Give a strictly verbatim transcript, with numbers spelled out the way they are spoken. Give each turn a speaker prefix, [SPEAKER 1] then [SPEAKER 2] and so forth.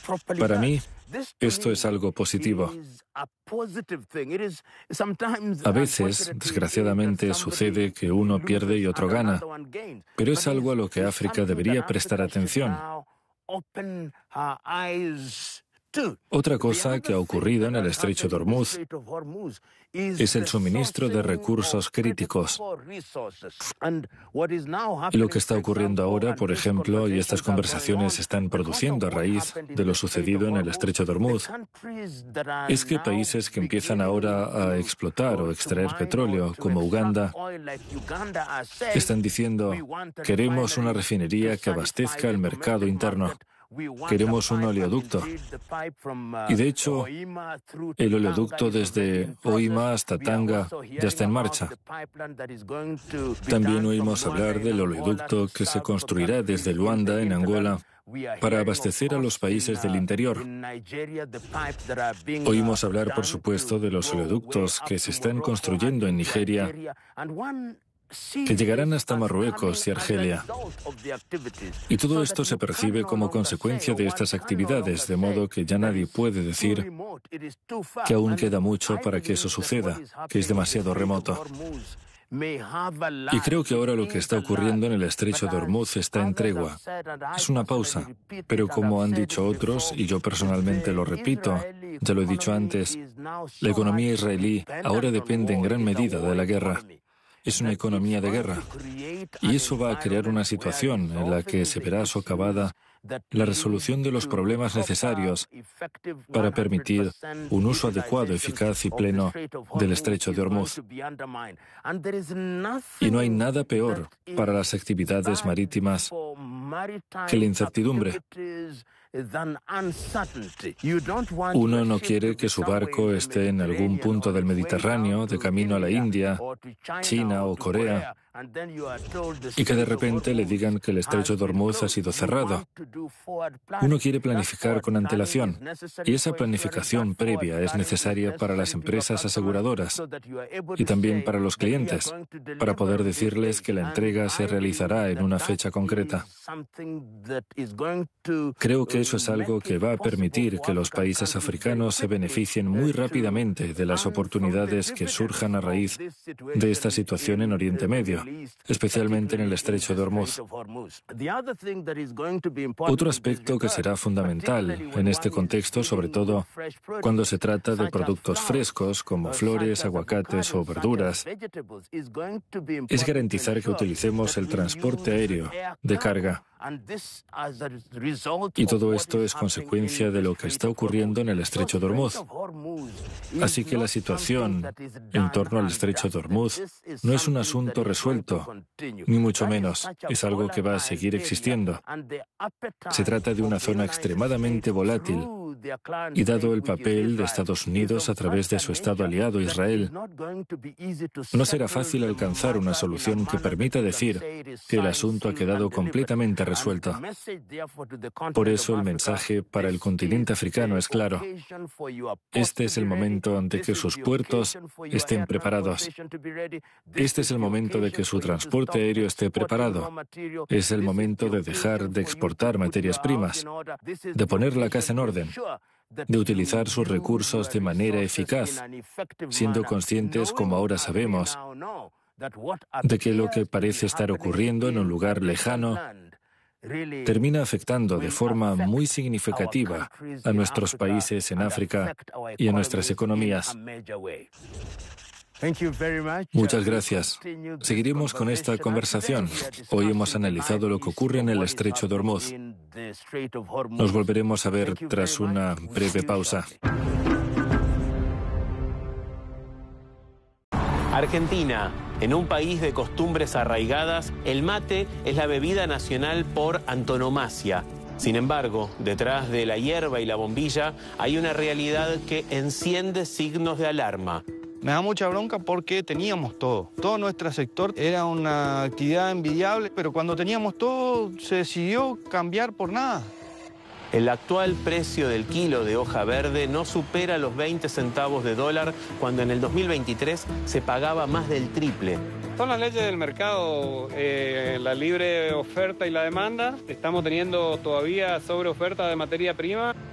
[SPEAKER 1] Para mí, esto es algo positivo. A veces, desgraciadamente, sucede que uno pierde y otro gana, pero es algo a lo que África debería prestar atención. Otra cosa que ha ocurrido en el estrecho de Hormuz es el suministro de recursos críticos. Y lo que está ocurriendo ahora, por ejemplo, y estas conversaciones se están produciendo a raíz de lo sucedido en el estrecho de Hormuz, es que países que empiezan ahora a explotar o extraer petróleo, como Uganda, están diciendo: queremos una refinería que abastezca el mercado interno. Queremos un oleoducto. Y de hecho, el oleoducto desde Hoima hasta Tanga ya está en marcha. También oímos hablar del oleoducto que se construirá desde Luanda, en Angola, para abastecer a los países del interior. Oímos hablar, por supuesto, de los oleoductos que se están construyendo en Nigeria, que llegarán hasta Marruecos y Argelia. Y todo esto se percibe como consecuencia de estas actividades, de modo que ya nadie puede decir que aún queda mucho para que eso suceda, que es demasiado remoto. Y creo que ahora lo que está ocurriendo en el estrecho de Hormuz está en tregua. Es una pausa, pero como han dicho otros, y yo personalmente lo repito, ya lo he dicho antes, la economía israelí ahora depende en gran medida de la guerra. Es una economía de guerra, y eso va a crear una situación en la que se verá socavada la resolución de los problemas necesarios para permitir un uso adecuado, eficaz y pleno del estrecho de Hormuz. Y no hay nada peor para las actividades marítimas que la incertidumbre. Uno no quiere que su barco esté en algún punto del Mediterráneo, de camino a la India, China o Corea, y que de repente le digan que el estrecho de Hormuz ha sido cerrado. Uno quiere planificar con antelación, y esa planificación previa es necesaria para las empresas aseguradoras y también para los clientes, para poder decirles que la entrega se realizará en una fecha concreta. Creo que eso es algo que va a permitir que los países africanos se beneficien muy rápidamente de las oportunidades que surjan a raíz de esta situación en Oriente Medio, especialmente en el estrecho de Hormuz. Otro aspecto que será fundamental en este contexto, sobre todo cuando se trata de productos frescos como flores, aguacates o verduras, es garantizar que utilicemos el transporte aéreo de carga. Y todo esto es consecuencia de lo que está ocurriendo en el estrecho de Hormuz. Así que la situación en torno al estrecho de Hormuz no es un asunto resuelto, ni mucho menos. Es algo que va a seguir existiendo. Se trata de una zona extremadamente volátil. Y dado el papel de Estados Unidos a través de su Estado aliado Israel, no será fácil alcanzar una solución que permita decir que el asunto ha quedado completamente resuelto. Por eso el mensaje para el continente africano es claro. Este es el momento de que sus puertos estén preparados. Este es el momento de que su transporte aéreo esté preparado. Es el momento de dejar de exportar materias primas, de poner la casa en orden, de utilizar sus recursos de manera eficaz, siendo conscientes, como ahora sabemos, de que lo que parece estar ocurriendo en un lugar lejano termina afectando de forma muy significativa a nuestros países en África y a nuestras economías. Muchas gracias. Seguiremos con esta conversación. Hoy hemos analizado lo que ocurre en el estrecho de Hormuz. Nos volveremos a ver tras una breve pausa.
[SPEAKER 2] Argentina, en un país de costumbres arraigadas, el mate es la bebida nacional por antonomasia. Sin embargo, detrás de la hierba y la bombilla hay una realidad que enciende signos de alarma.
[SPEAKER 3] Me da mucha bronca porque teníamos todo. Todo nuestro sector era una actividad envidiable, pero cuando teníamos todo se decidió cambiar por nada.
[SPEAKER 2] El actual precio del kilo de hoja verde no supera los veinte centavos de dólar, cuando en el dos mil veintitrés se pagaba más del triple.
[SPEAKER 4] Son las leyes del mercado, eh, la libre oferta y la demanda. Estamos teniendo todavía sobreoferta de materia prima.